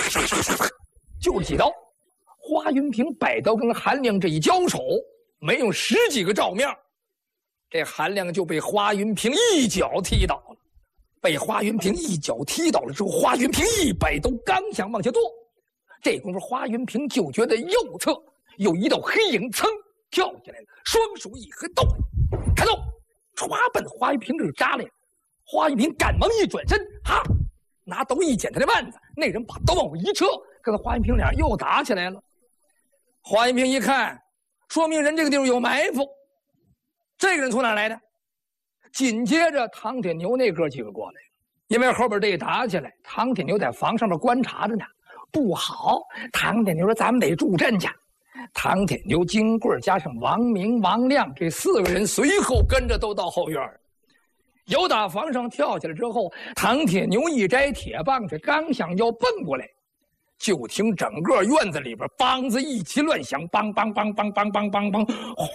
就几刀。华云平摆刀跟韩亮这一交手，没有10几个照面，这韩亮就被华云平一脚踢倒了。被华云平一脚踢倒了之后，华云平一摆刀刚想往下跺，这功夫华云平就觉得右侧有一道黑影噌跳起来了，双手一合，动，开动，歘奔华云平这就扎来了。华云平赶忙一转身，哈，拿刀一剪他的腕子，那人把刀往后一撤，跟华云平俩又打起来了。华云平一看，说明人这个地方有埋伏，这个人从哪来的？紧接着唐铁牛那哥几个过来了，因为后边这一打起来，唐铁牛在房上面观察着呢，不好。唐铁牛说：“咱们得助阵去。”唐铁牛、金贵加上王明、王亮这4个人随后跟着都到后院。由打房上跳起来之后，唐铁牛一摘铁棒子，刚想要蹦过来，就听整个院子里边梆子一起乱响，梆梆梆梆梆梆梆梆，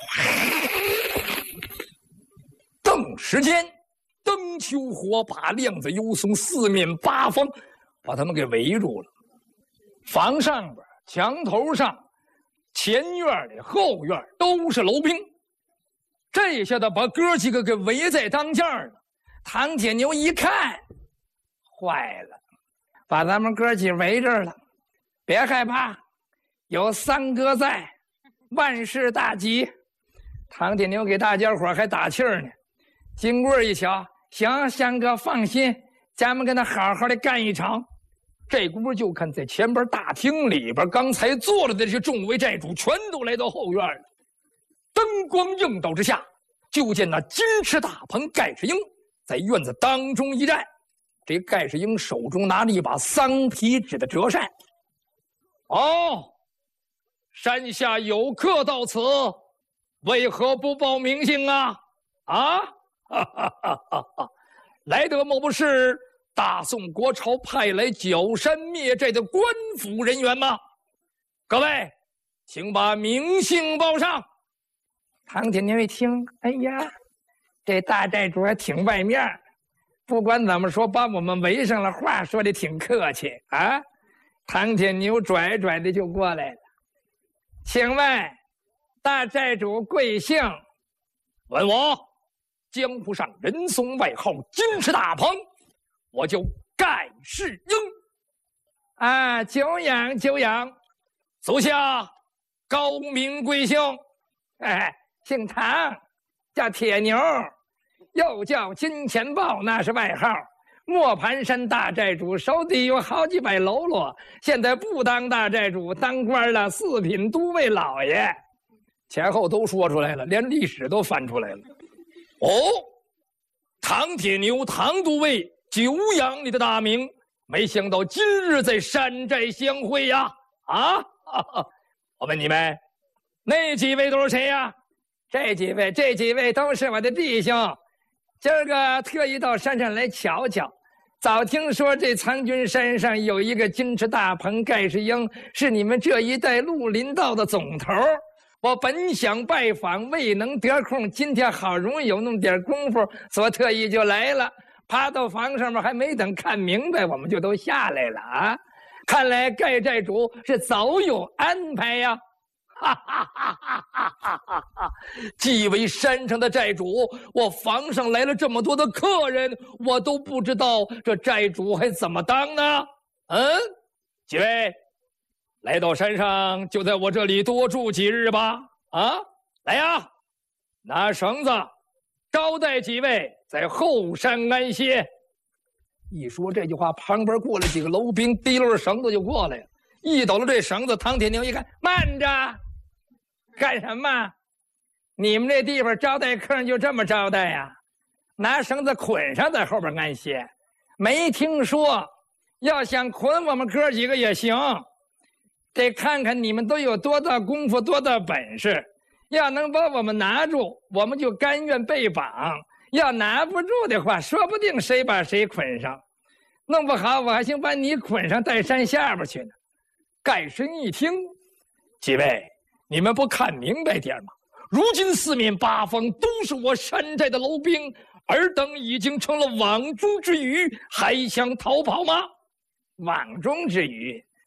顿时间灯秋火把，亮子幽松，四面八方把他们给围住了。房上边、墙头上、前院里、后院都是楼兵，这下子把哥几个给围在当间了。唐铁牛一看，坏了，把咱们哥几围这儿了。别害怕，有三哥在，万事大吉。唐铁牛给大家伙还打气儿呢。金贵一瞧，行，三哥放心，咱们跟他好好的干一场。这功夫就看在前边大厅里边，刚才坐了的这些众位寨主全都来到后院了。灯光映照之下，就见那金翅大鹏盖世英在院子当中一站。这盖世英手中拿着一把桑皮纸的折扇。哦，山下有客到此，为何不报名姓啊？啊，哈哈哈哈哈！来得莫不是大宋国朝派来剿山灭寨的官府人员吗？各位，请把名姓报上。唐铁牛一听，哎呀，这大寨主还挺外面，不管怎么说，把我们围上了，话说的挺客气啊。唐铁牛拽拽的就过来了，请问大寨主贵姓？问我，江湖上人送外号金翅大鹏，我叫盖世英。啊，久仰久仰，足下高明贵姓？哎，姓唐，叫铁牛，又叫金钱豹，那是外号。磨盘山大寨主手底有好几百喽啰，现在不当大寨主，当官了，4品都尉老爷。前后都说出来了，连历史都翻出来了。哦，唐铁牛，唐都尉，久仰你的大名，没想到今日在山寨相会呀！啊，我问你们，那几位都是谁呀？这几位都是我的弟兄。今儿个特意到山上来瞧瞧，早听说这苍军山上有一个金翅大鹏盖世英，是你们这一带绿林道的总头。我本想拜访，未能得空，今天好容易有那么点功夫，所特意就来了。爬到房上面还没等看明白，我们就都下来了啊！看来盖寨主是早有安排呀！哈哈哈哈哈哈！既为山上的寨主，我房上来了这么多的客人，我都不知道这寨主还怎么当呢？几位，来到山上就在我这里多住几日吧。啊，来呀，拿绳子招待几位在后山安歇。一说这句话，旁边过来几个楼兵，提溜着绳子就过来了。一抖了这绳子，唐铁牛一看，慢着，干什么？你们这地方招待客人就这么招待呀？拿绳子捆上在后边安歇？没听说。要想捆我们哥几个也行，得看看你们都有多大功夫，多大本事。要能把我们拿住，我们就甘愿被绑；要拿不住的话，说不定谁把谁捆上。弄不好我还想把你捆上带山下边去呢。盖世英一听，几位，你们不看明白点吗？如今四面八方都是我山寨的楼兵，尔等已经成了网中之鱼，还想逃跑吗？网中之鱼，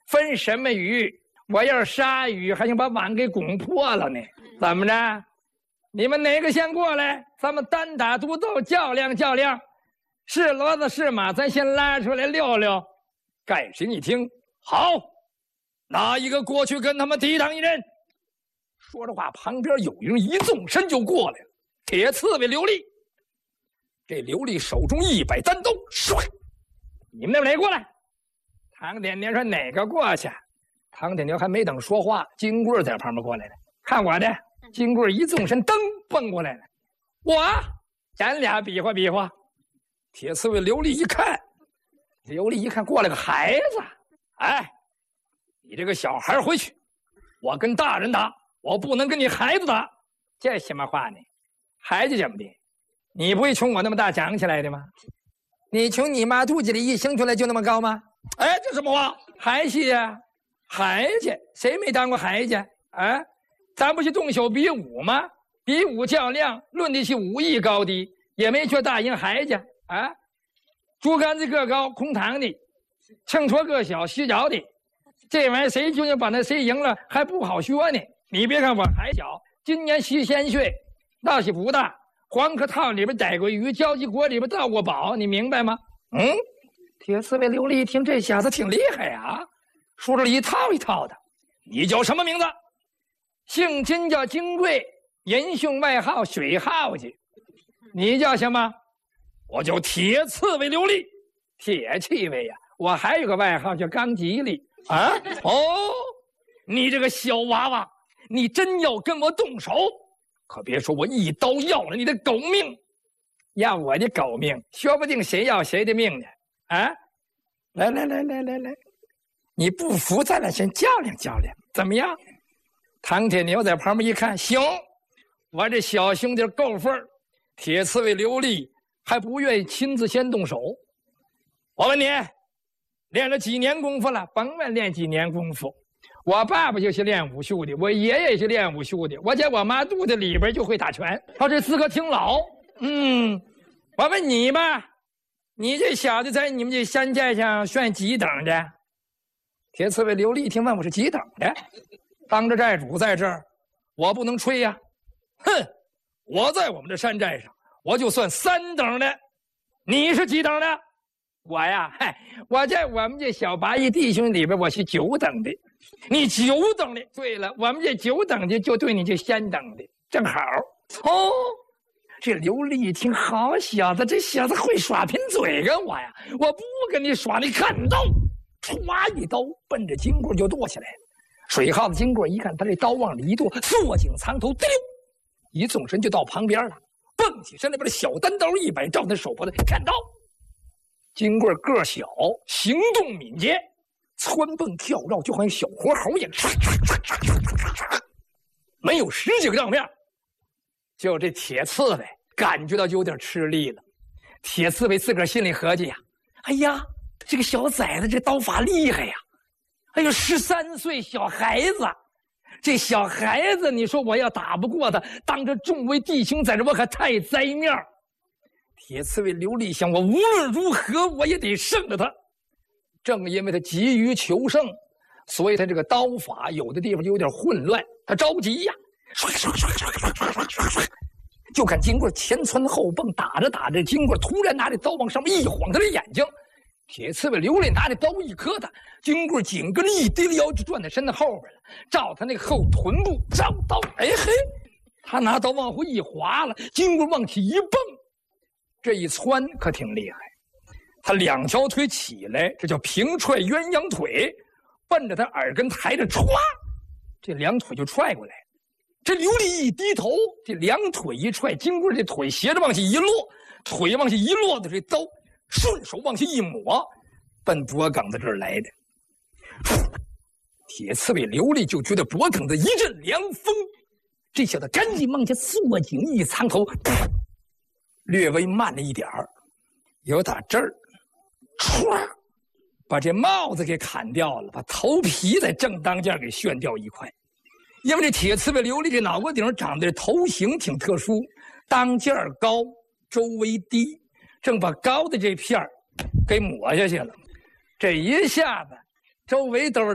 分什么鱼？我要是杀鱼，还想把碗给拱破了呢。怎么着？你们哪个先过来？咱们单打独斗，较量较量。是骡子是马，咱先拉出来溜溜。盖神一听，好，哪一个过去跟他们抵挡一人？说着话，旁边有人一纵身就过来了。铁刺猬刘立，这刘立手中100单刀，唰！你们那边哪过来？唐天年说哪个过去？唐天年还没等说话，金棍在旁边过来了。看我的！金棍一纵身，噔蹦过来了。咱俩比划比划。铁刺猬刘立一看，过来个孩子。哎，你这个小孩回去，我跟大人打，我不能跟你孩子打。这什么话呢？孩子怎么的？你不会从我那么大长起来的吗？你从你妈肚子里一生出来就那么高吗？哎，这什么话？孩子呀，孩子，谁没当过孩子啊？咱不是动手比武吗？比武较量，论的是武艺高低，也没说大赢孩子啊。竹竿子个高，空膛的；秤砣个小，虚着的。这玩意儿谁究竟把那谁赢了还不好说呢。你别看我还小，今年1000岁，倒是不大。黄河套里边逮过鱼，交际国里边盗过宝，你明白吗？铁刺猬刘立一听，这小子挺厉害啊，说了一套一套的。你叫什么名字？姓金，叫金贵，仁兄外号水耗子。你叫什么？我叫铁刺猬刘立。铁刺猬呀，我还有个外号叫钢吉利啊。哦，你这个小娃娃，你真要跟我动手，可别说我一刀要了你的狗命。要我的狗命，说不定谁要谁的命呢。啊，来，你不服，咱俩先较量较量，怎么样？唐铁牛在旁边一看，行，我这小兄弟够份儿。铁刺猬刘立还不愿意亲自先动手。我问你，练了几年功夫了？甭问练几年功夫，我爸爸就是练武术的，我爷爷也是练武术的，我在我妈肚子里边就会打拳。他这资格挺老。我问你吧，你这小子在你们这山寨上算几等的？铁刺猬刘立一听问我是几等的，当着寨主在这儿，我不能吹呀。哼，我在我们这山寨上，我就算3等的。你是几等的？我呀，我在我们这小八义弟兄里边，我是9等的。你9等的？对了，我们这9等的就对你这3等的，正好。哦，这刘立一听，好小子，这小子会耍贫嘴跟我呀！我不跟你耍，你看刀，歘一刀奔着金棍就剁下来了。水耗子金棍一看他这刀往里一剁，缩紧藏头，溜，一纵身就到旁边了，蹦起身来把这小单刀一摆，照他手脖子砍刀。金棍个小，行动敏捷，蹿蹦跳绕，就好像小活猴一样，没有10几个丈面。就这铁刺猬感觉到有点吃力了。铁刺猬自个儿心里合计呀，哎呀，这个小崽子这刀法厉害呀！哎呦，13岁小孩子，这小孩子，你说我要打不过他，当着众位弟兄在这，我可太栽面儿。铁刺猬刘立想，我无论如何我也得胜了他。正因为他急于求胜，所以他这个刀法有的地方就有点混乱，他着急呀。就看金棍前窜后蹦，打着打着，金棍突然拿着刀往上面一晃他的眼睛。铁刺猬刘立拿着刀一磕他，金棍紧跟着一低了腰就转在身子后边了，照他那个后臀部照刀。哎嘿，他拿刀往回一划了，金棍往起一蹦，这一窜可挺厉害。他2条腿起来，这叫平踹鸳鸯腿，奔着他耳根抬着，歘，这2腿就踹过来。这刘立一低头，这2腿一踹，金棍这腿斜着往下一落，腿往下一落的这刀顺手往下一抹，奔脖梗子这儿来的。铁刺猬刘立就觉得脖梗子一阵凉风，这小子赶紧往下缩紧一藏头，略微慢了一点儿，有打这儿，唰，把这帽子给砍掉了，把头皮在正当间给炫掉一块。因为这铁刺猬刘立这脑瓜顶长的头型挺特殊，当间高，周围低，正把高的这片儿给抹下去了。这一下子，周围都是